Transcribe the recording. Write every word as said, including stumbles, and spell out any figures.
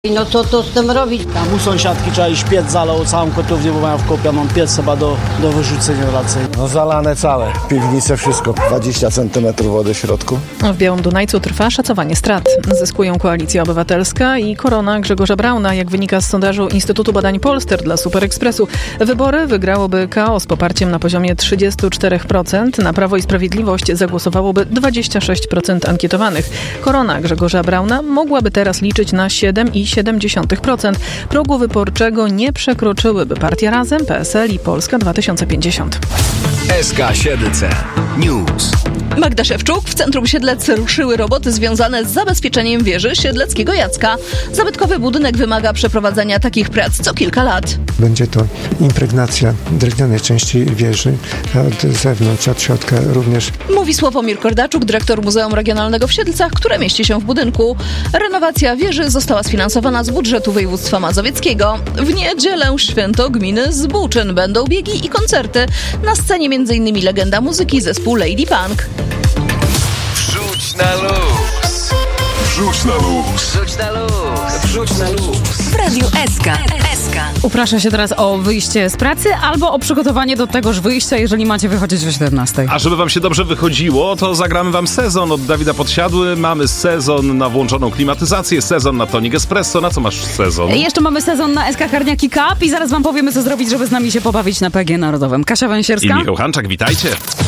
No co to z tym robić? Tam u sąsiadki trzeba iść, piec zalał całą kotłownię, bo mają w kopie, mam piec chyba do, do wyrzucenia raczej. No zalane całe, piwnice, wszystko. dwadzieścia centymetrów wody w środku. W Białym Dunajcu trwa szacowanie strat. Zyskują Koalicja Obywatelska i Korona Grzegorza Brauna. Jak wynika z sondażu Instytutu Badań Polster dla Super Expressu, wybory wygrałoby K O z poparciem na poziomie trzydzieści cztery procent. Na Prawo i Sprawiedliwość zagłosowałoby dwadzieścia sześć procent ankietowanych. Korona Grzegorza Brauna mogłaby teraz liczyć na siedem przecinek siedem procent. Progu wyborczego nie przekroczyłyby partia Razem, P S L i Polska dwa tysiące pięćdziesiąt. S K siedem C News. Magda Szewczuk. W centrum Siedlec ruszyły roboty związane z zabezpieczeniem wieży Siedleckiego Jacka. Zabytkowy budynek wymaga przeprowadzania takich prac co kilka lat. Będzie to impregnacja drewnianej części wieży, od zewnątrz, od środka również. Mówi Sławomir Kordaczuk, dyrektor Muzeum Regionalnego w Siedlcach, które mieści się w budynku. Renowacja wieży została sfinansowana z budżetu województwa mazowieckiego. W niedzielę święto gminy Zbuczyn. Będą biegi i koncerty. Na scenie między innymi legenda muzyki, zespół Lady Punk. Wrzuć na luz. Wrzuć na luz. Wrzuć na luz. Wrzuć na luz. W Radiu S K. S K. Uprasza się teraz o wyjście z pracy albo o przygotowanie do tegoż wyjścia, jeżeli macie wychodzić o siedemnastej. A żeby wam się dobrze wychodziło, to zagramy wam sezon od Dawida Podsiadły. Mamy sezon na włączoną klimatyzację, sezon na tonik espresso. Na co masz sezon? Jeszcze mamy sezon na S K Karniaki Cup i zaraz wam powiemy, co zrobić, żeby z nami się pobawić na P G Narodowym. Kasia Węsierska I Michał Hanczak, witajcie.